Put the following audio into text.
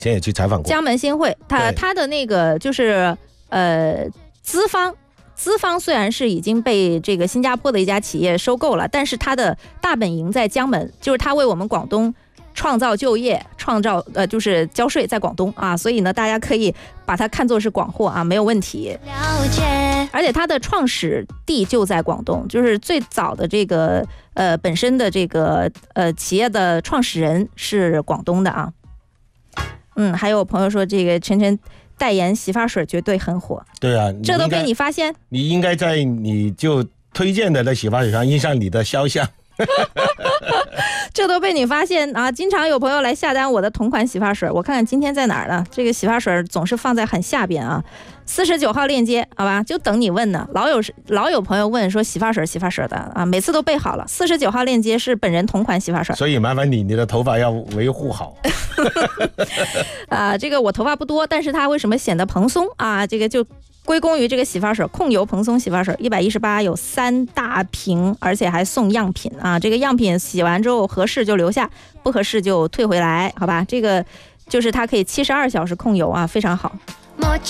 前也去采访过。 江门新会，它的那个就是资方虽然是已经被这个新加坡的一家企业收购了，但是它的大本营在江门，就是它为我们广东创造就业，就是交税在广东啊，所以呢，大家可以把它看作是广货啊，没有问题。而且它的创始地就在广东，就是最早的这个本身的这个企业的创始人是广东的啊。还有朋友说这个晨晨代言洗发水绝对很火。 对啊， 这都被你发现。 你应该在你就推荐的洗发水上印上你的肖像。 这都被你发现啊！经常有朋友来下单我的同款洗发水，我看看今天在哪儿呢？这个洗发水总是放在很下边啊，49号链接，好吧，就等你问呢。老有朋友问说洗发水的啊，每次都备好了。49号链接是本人同款洗发水， 所以麻烦你的头发要维护好。 这个我头发不多，但是它为什么显得蓬松啊？这个就归功于这个洗发水控油蓬松洗发水，118有3大瓶，而且还送样品啊。这个样品洗完之后合适就留下，不合适就退回来，好吧？这个就是它可以72小时控油啊，非常好。